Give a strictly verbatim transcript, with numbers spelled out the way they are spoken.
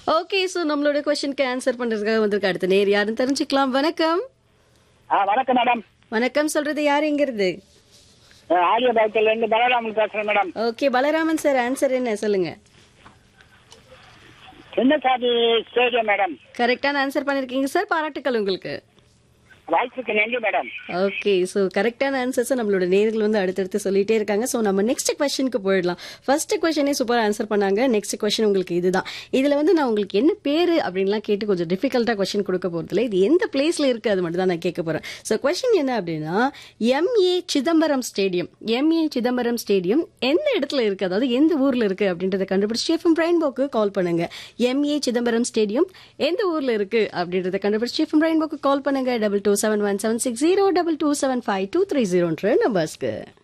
Okay, so நம்மளோட கொஸ்டினுக்கு answer பண்றதுக்காக வந்திருக்க அடுத்த நேர் யாருன்னு தெரிஞ்சுக்கலாம். வணக்கம். ஆ வணக்கம் மேடம். வணக்கம் சொல்றது யார், எங்கிருந்து? ஆலியாபாத்துல இருந்து பலராமன் பேசுறேன் madam. Okay Balaraman sir, answer என்ன சொல்லுங்க? Chinnasamy stadium madam. கரெக்டான ஆன்சர் பண்ணிருக்கீங்க சார், பாராட்டுக்கள் உங்களுக்கு. வாய்ப்புக்கு நன்றி மேடம். ஓகே, ஸோ கரெக்டான ஆன்சர்ஸ் நம்மளோட நேர்கள் வந்து அடுத்தடுத்து சொல்லிட்டே இருக்காங்க. ஸோ நம்ம நெக்ஸ்ட் கொஸ்டினுக்கு போயிடலாம். ஃபர்ஸ்ட் கொஸ்டினே சூப்பர் ஆன்சர் பண்ணாங்க. நெக்ஸ்ட் கொஸ்டின் உங்களுக்கு இதுதான். இதுல வந்து நான் உங்களுக்கு என்ன பேரு அப்படின்லாம் கேட்டு கொஞ்சம் டிஃபிகல்ட்டா கொஸ்டின் கொடுக்க போறதில்ல. இது எந்த பிளேஸ்ல இருக்கு அது மட்டும் தான் நான் கேட்க போறேன். ஸோ கொஸ்டின் என்ன அப்படின்னா, MA Chidambaram stadium MA Chidambaram stadium எந்த இடத்துல இருக்கு, அதாவது எந்த ஊர்ல இருக்கு அப்படின்றத கண்டுபிடிச்சு எஃப்எம் ரெயின்போக்கு கால் பண்ணுங்க. எம்ஏ சிதம்பரம் ஸ்டேடியம் எந்த ஊர்ல இருக்கு அப்படின்றத கண்டுபிடிச்சு எஃப்எம் ரெயின்போக்கு கால் பண்ணுங்க. Double two seven one seven six zero double two seven five two three ஜீரோன்ற நம்பர்ஸ்க்கு.